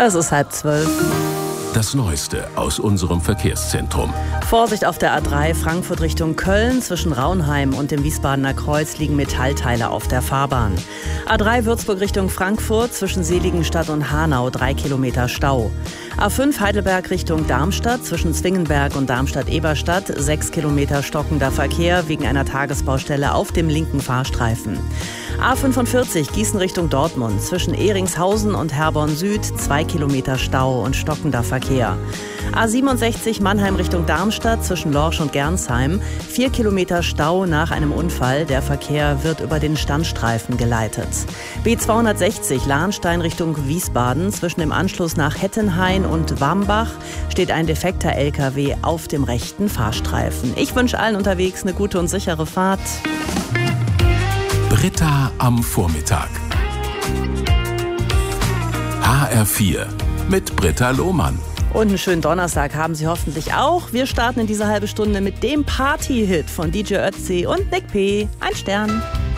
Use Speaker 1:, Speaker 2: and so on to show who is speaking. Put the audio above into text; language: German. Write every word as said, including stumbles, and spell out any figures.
Speaker 1: Es ist halb zwölf.
Speaker 2: Das Neueste aus unserem Verkehrszentrum.
Speaker 1: Vorsicht auf der A drei Frankfurt Richtung Köln. Zwischen Raunheim und dem Wiesbadener Kreuz liegen Metallteile auf der Fahrbahn. A drei Würzburg Richtung Frankfurt. Zwischen Seligenstadt und Hanau drei Kilometer Stau. A fünf Heidelberg Richtung Darmstadt. Zwischen Zwingenberg und Darmstadt-Eberstadt sechs Kilometer stockender Verkehr wegen einer Tagesbaustelle auf dem linken Fahrstreifen. A fünfundvierzig Gießen Richtung Dortmund. Zwischen Ehringshausen und Herborn Süd zwei Kilometer Stau und stockender Verkehr. A siebenundsechzig Mannheim Richtung Darmstadt zwischen Lorsch und Gernsheim. Vier Kilometer Stau nach einem Unfall. Der Verkehr wird über den Standstreifen geleitet. B zweihundertsechzig Lahnstein Richtung Wiesbaden. Zwischen dem Anschluss nach Hettenhain und Wambach steht ein defekter L K W auf dem rechten Fahrstreifen. Ich wünsche allen unterwegs eine gute und sichere Fahrt.
Speaker 2: Britta am Vormittag. H R vier mit Britta Lohmann.
Speaker 1: Und einen schönen Donnerstag haben Sie hoffentlich auch. Wir starten in dieser halbe Stunde mit dem Party-Hit von D J Ötzi und Nick P. Ein Stern.